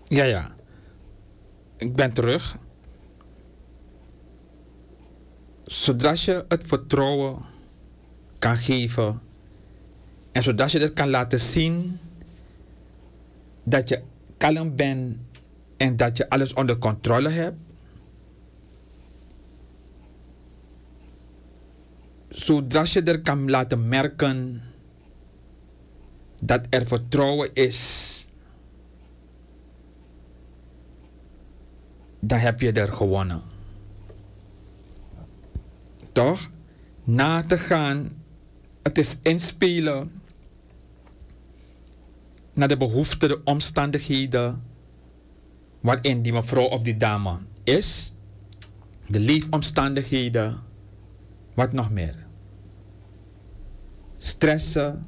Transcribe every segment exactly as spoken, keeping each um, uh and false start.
Ja, ja. Ik ben terug. Zodra je het vertrouwen kan geven en zodat je het kan laten zien dat je kalm bent en dat je alles onder controle hebt, zodra je er kan laten merken dat er vertrouwen is, dan heb je er gewonnen. Toch? Na te gaan, het is inspelen naar de behoeften, de omstandigheden waarin die mevrouw of die dame is, de leefomstandigheden, wat nog meer? Stressen,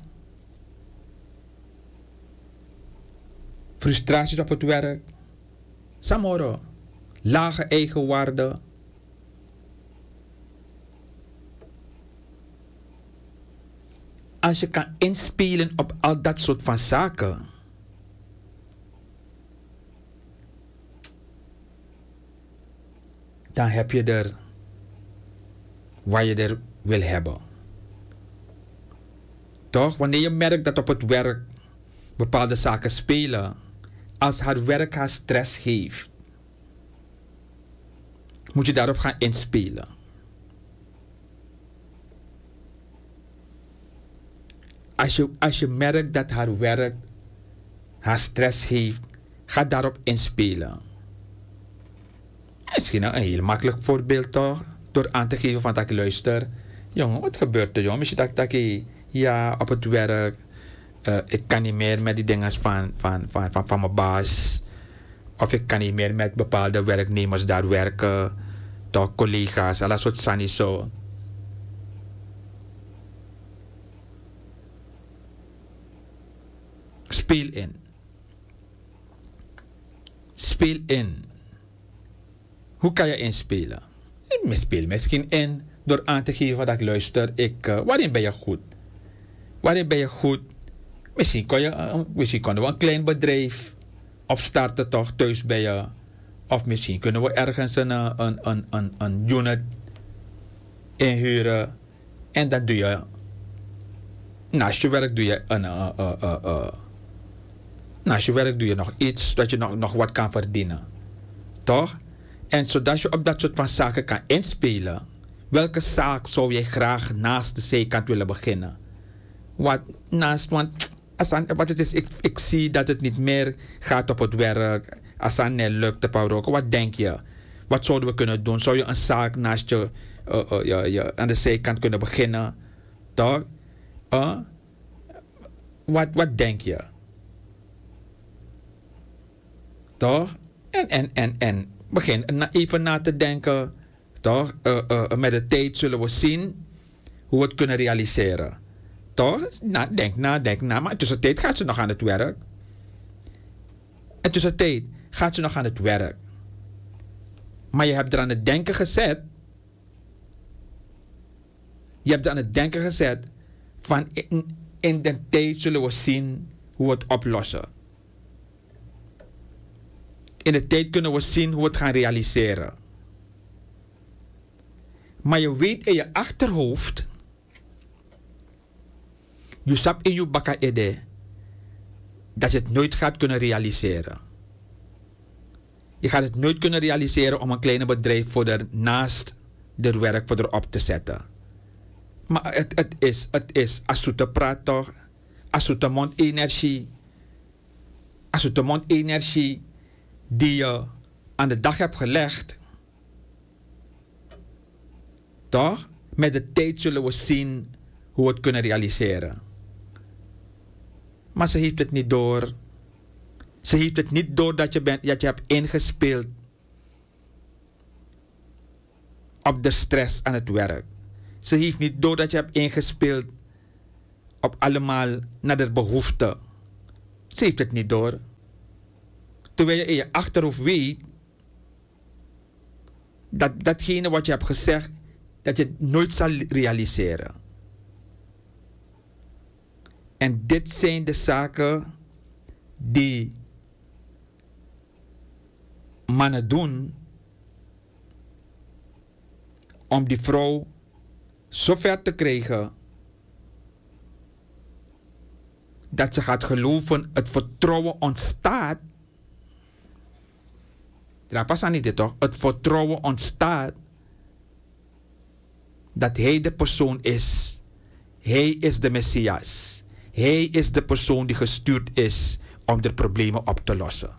frustraties op het werk, Samoro, lage eigenwaarde. Als je kan inspelen op al dat soort van zaken, dan heb je er waar je er wil hebben. Toch? Wanneer je merkt dat op het werk bepaalde zaken spelen, als haar werk haar stress geeft, moet je daarop gaan inspelen. Als je, als je merkt dat haar werk haar stress geeft, ga daarop inspelen. Misschien een heel makkelijk voorbeeld toch? Door aan te geven van dat ik luister. Jongen, wat gebeurt er jongen? Misschien dat, dat ik, ja, op het werk, uh, ik kan niet meer met die dingen van, van, van, van, van mijn baas. Of ik kan niet meer met bepaalde werknemers daar werken. Toch, collega's, al dat soort sannie zo. Speel in. Speel in. Hoe kan je inspelen? Ik speel misschien in door aan te geven dat ik luister. Ik, uh, waarin ben je goed? Waarin ben je goed? Misschien, kon je, uh, misschien kunnen we een klein bedrijf opstarten toch thuis bij je. Of misschien kunnen we ergens een, een, een, een, een unit inhuren. En dan doe je, naast je werk doe je een... Uh, uh, uh, uh, naast je werk doe je nog iets, dat je nog, nog wat kan verdienen. Toch? En zodat je op dat soort van zaken kan inspelen, welke zaak zou jij graag naast de zijkant willen beginnen? Wat naast, want als aan, wat het is, ik, ik zie dat het niet meer gaat op het werk. Als het niet lukt te paroken, wat denk je? Wat zouden we kunnen doen? Zou je een zaak naast je, uh, uh, je, je aan de zijkant kunnen beginnen? Toch? Uh? Wat, wat denk je? Toch? En, en, en, en begin even na te denken. Toch? Uh, uh, met de tijd zullen we zien hoe we het kunnen realiseren. Toch? Nou, denk na, denk na. Maar tussen de tijd gaat ze nog aan het werk. En tussen de tijd gaat ze nog aan het werk. Maar je hebt er aan het denken gezet. Je hebt er aan het denken gezet. Van in, in de tijd zullen we zien hoe we het oplossen. In de tijd kunnen we zien hoe we het gaan realiseren. Maar je weet in je achterhoofd, je sap in je baka ede, dat je het nooit gaat kunnen realiseren. Je gaat het nooit kunnen realiseren om een kleine bedrijf voor de, naast de werk voor erop te zetten. Maar het, het is, het is, als je te praat toch, als je te mond energie, als je te mond energie die je aan de dag hebt gelegd, toch? Met de tijd zullen we zien hoe we het kunnen realiseren. Maar ze heeft het niet door. Ze heeft het niet door dat je, bent, dat je hebt ingespeeld op de stress aan het werk. Ze heeft niet door dat je hebt ingespeeld op allemaal naar de behoeften. Ze heeft het niet door. Terwijl je in je achterhoofd weet dat datgene wat je hebt gezegd, dat je het nooit zal realiseren. En dit zijn de zaken die aan het doen om die vrouw zover te krijgen dat ze gaat geloven, het vertrouwen ontstaat. Daar pas aan niet dit toch? Het vertrouwen ontstaat dat hij de persoon is. Hij is de Messias. Hij is de persoon die gestuurd is om de problemen op te lossen.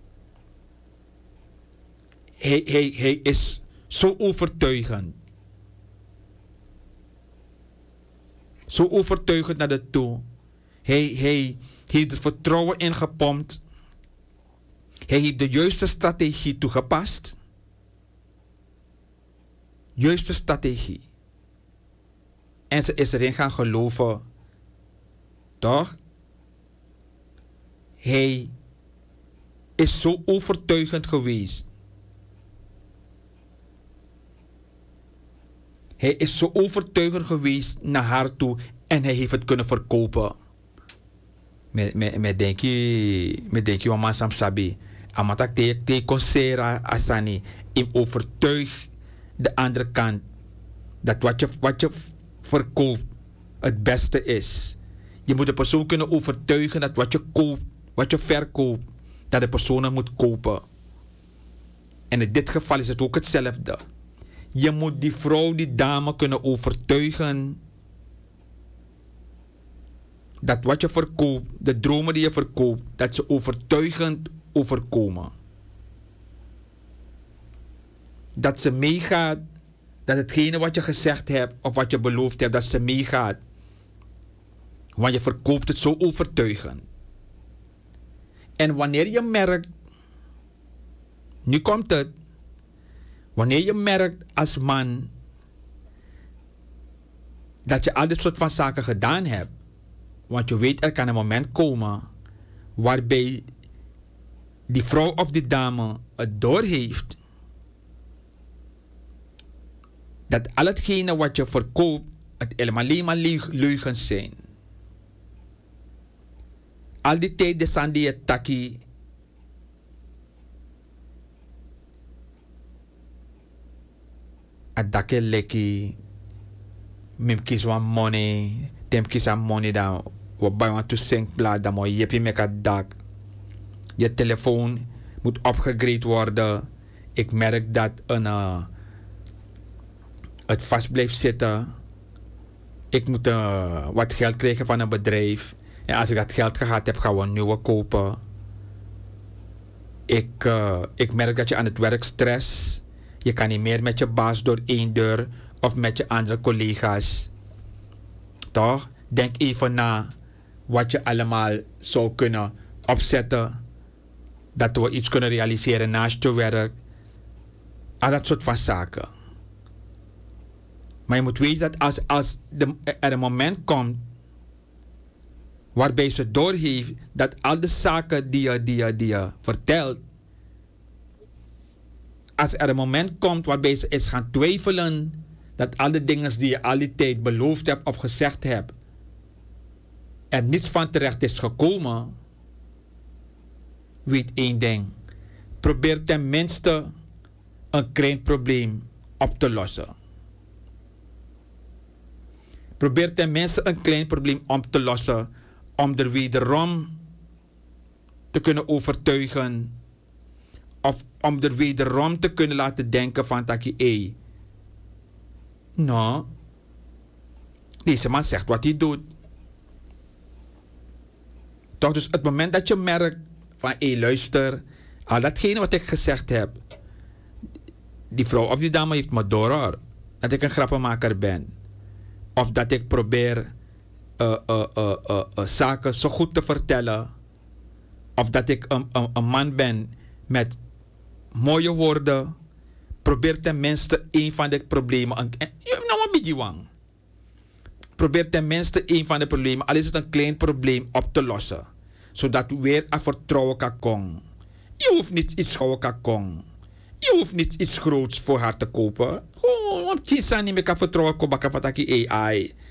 Hij, hij, hij is zo overtuigend. Zo overtuigend naar de toe. Hij, hij heeft het vertrouwen ingepompt. Hij heeft de juiste strategie toegepast. Juiste strategie. En ze is erin gaan geloven. Toch? Hij is zo overtuigend geweest. Hij is zo overtuigend geweest naar haar toe en hij heeft het kunnen verkopen. Met, met, met denk je, met denk je, mama sam sabi. Amatak te te consera asani. In overtuig de andere kant dat wat je, wat je verkoopt het beste is. Je moet de persoon kunnen overtuigen dat wat je koopt, wat je verkoopt, dat de persoon het moet kopen. En in dit geval is het ook hetzelfde. Je moet die vrouw, die dame kunnen overtuigen dat wat je verkoopt, de dromen die je verkoopt, dat ze overtuigend overkomen. Dat ze meegaat, dat hetgene wat je gezegd hebt of wat je beloofd hebt, dat ze meegaat. Want je verkoopt het zo overtuigend. En wanneer je merkt, nu komt het, wanneer je merkt als man dat je al dit soort van zaken gedaan hebt, want je weet er kan een moment komen waarbij die vrouw of die dame het doorheeft dat al hetgene wat je verkoopt het helemaal alleen maar leugens zijn. Al die tijd de sandi je taki adake leki mim kies wan money tem kies aan money dan wat bij want to sink plaat dan mooi je hebt je met het dak je telefoon moet opgegrade worden. Ik merk dat een uh, het vast blijft zitten. Ik moet uh, wat geld krijgen van een bedrijf. En als ik dat geld gehad heb, gaan we een nieuwe kopen. Ik, uh, ik merk dat je aan het werk stress. Je kan niet meer met je baas door één deur of met je andere collega's. Toch? Denk even na wat je allemaal zou kunnen opzetten. Dat we iets kunnen realiseren naast je werk. Al dat soort van zaken. Maar je moet weten dat als, als de, er een moment komt waarbij ze doorheeft dat al de zaken die je, die je, die je vertelt, als er een moment komt waarbij ze is gaan twijfelen dat al de dingen die je al die tijd beloofd hebt of gezegd hebt, er niets van terecht is gekomen, weet één ding. Probeer tenminste een klein probleem op te lossen. Probeer tenminste een klein probleem op te lossen om er wederom te kunnen overtuigen of om er wederom te kunnen laten denken van dat je, nou, deze man zegt wat hij doet. Toch, dus het moment dat je merkt van, hé, luister, al datgene wat ik gezegd heb, die vrouw of die dame heeft me door, hoor, dat ik een grappenmaker ben. Of dat ik probeer uh, uh, uh, uh, uh, zaken zo goed te vertellen. Of dat ik een, een, een man ben met mooie woorden. Probeer tenminste een van de problemen. Een, nou, een beetje wang. Probeer tenminste een van de problemen, al is het een klein probleem, op te lossen. Zodat u weer een vertrouwen kan komen. Je hoeft niet iets gauw kan komen. Je hoeft niet iets groots voor haar te kopen. Gewoon, want je niet meer kan vertrouwen op A I.